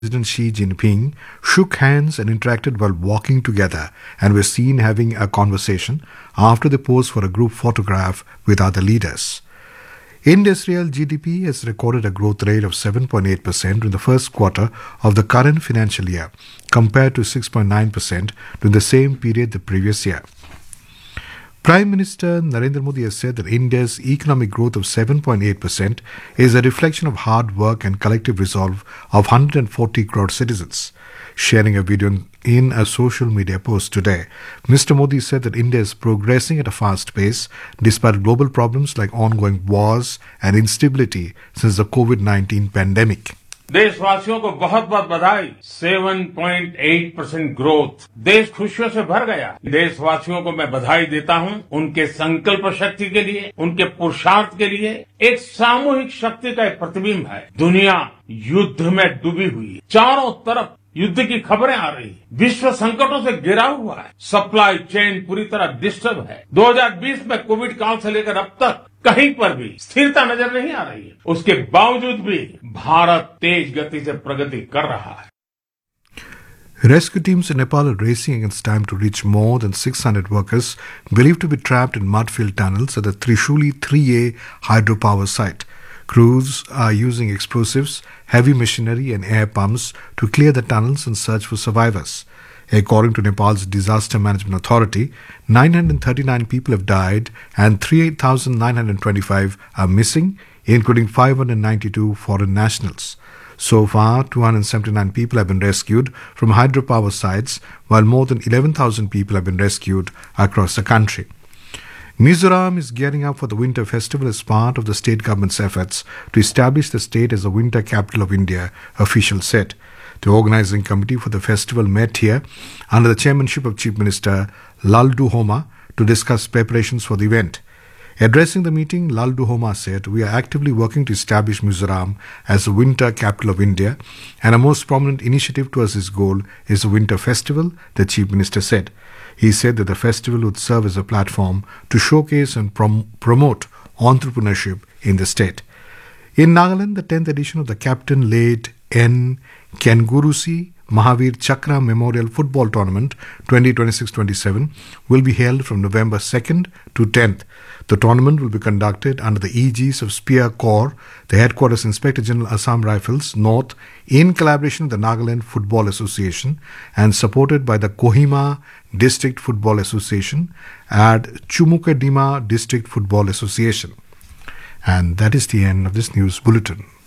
President Xi Jinping shook hands and interacted while walking together and were seen having a conversation after they posed for a group photograph with other leaders. India's real GDP has recorded a growth rate of 7.8% in the first quarter of the current financial year, compared to 6.9% during the same period the previous year. Prime Minister Narendra Modi has said that India's economic growth of 7.8% is a reflection of hard work and collective resolve of 140 crore citizens. Sharing a video in a social media post today, Mr. Modi said that India is progressing at a fast pace despite global problems like ongoing wars and instability since the COVID-19 pandemic. देशवासियों को बहुत बहुत बधाई। 7.8% growth, देश खुशियों से भर गया। देशवासियों को मैं बधाई देता हूं उनके संकल्प शक्ति के लिए, उनके पुरुषार्थ के लिए। एक सामूहिक शक्ति का एक प्रतिबिंब है। दुनिया युद्ध में डूबी हुई, चारों तरफ युद्ध की खबरें आ रही है, विश्व संकटों से घिरा हुआ है, सप्लाई चेन पूरी तरह डिस्टर्ब है। 2020 में कोविड काल से लेकर अब तक कहीं पर भी स्थिरता नजर नहीं आ रही है। उसके बावजूद भी भारत तेज गति से प्रगति कर रहा है। Rescue teams in Nepal are racing against time to reach more than 600 workers believed to be trapped in mud-filled tunnels at the Trishuli 3A hydropower site. Crews are using explosives, heavy machinery and air pumps to clear the tunnels and search for survivors. According to Nepal's Disaster Management Authority, 939 people have died and 38,925 are missing, including 592 foreign nationals. So far, 279 people have been rescued from hydropower sites, while more than 11,000 people have been rescued across the country. Mizoram is gearing up for the Winter Festival as part of the state government's efforts to establish the state as the winter capital of India, officials said. The organizing committee for the festival met here under the chairmanship of Chief Minister Laldu Homa to discuss preparations for the event. Addressing the meeting, Laldu Homa said, "We are actively working to establish Mizoram as the winter capital of India, and a most prominent initiative towards this goal is the Winter Festival," the Chief Minister said. He said that the festival would serve as a platform to showcase and promote entrepreneurship in the state. In Nagaland, the 10th edition of the Captain Late N. Kengurusi Mahavir Chakra Memorial Football Tournament 2026-27 will be held from November 2nd to 10th. The tournament will be conducted under the aegis of Spear Corps, the headquarters Inspector General Assam Rifles North, in collaboration with the Nagaland Football Association and supported by the Kohima District Football Association and Chumukadima District Football Association. And that is the end of this news bulletin.